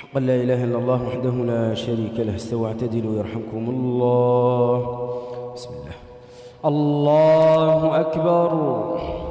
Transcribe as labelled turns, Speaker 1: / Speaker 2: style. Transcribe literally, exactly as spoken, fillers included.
Speaker 1: قل لا إله إلا الله وحده لا شريك له استوى اعتدلوا يرحمكم الله. بسم الله. الله أكبر.